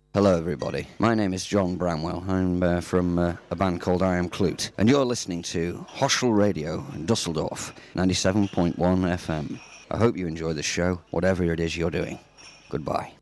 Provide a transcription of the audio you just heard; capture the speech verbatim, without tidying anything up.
Hello everybody, my name is John Bramwell. I'm uh, from uh, a band called I Am Clute, and you're listening to Hoschel Radio in Dusseldorf, ninety-seven point one F M. I hope you enjoy the show, whatever it is you're doing. Goodbye.